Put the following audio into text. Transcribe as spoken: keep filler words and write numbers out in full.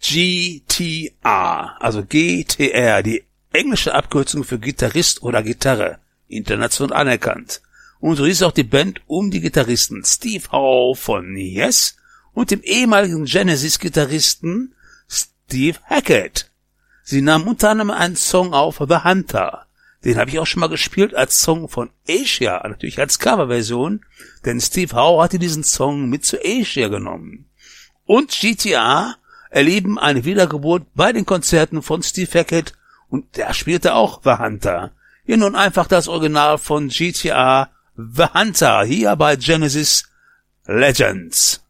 G T R, also G T R, die englische Abkürzung für Gitarrist oder Gitarre, international anerkannt. Und so hieß auch die Band um die Gitarristen Steve Howe von Yes und dem ehemaligen Genesis-Gitarristen Steve Hackett. Sie nahmen unter anderem einen Song auf, The Hunter. Den habe ich auch schon mal gespielt als Song von Asia, natürlich als Coverversion, denn Steve Howe hatte diesen Song mit zu Asia genommen. Und G T R erleben eine Wiedergeburt bei den Konzerten von Steve Hackett und der spielte auch The Hunter. Hier nun einfach das Original von G T R, The Hunter, hier bei Genesis Legends.